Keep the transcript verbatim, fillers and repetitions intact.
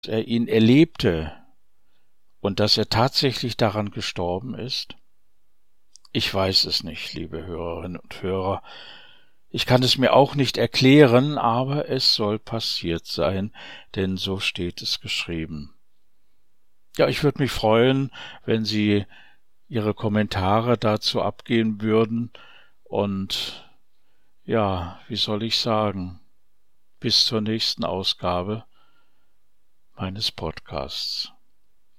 er ihn erlebte und dass er tatsächlich daran gestorben ist? Ich weiß es nicht, liebe Hörerinnen und Hörer. Ich kann es mir auch nicht erklären, aber es soll passiert sein, denn so steht es geschrieben. Ja, ich würde mich freuen, wenn Sie Ihre Kommentare dazu abgeben würden und ja, wie soll ich sagen, bis zur nächsten Ausgabe meines Podcasts.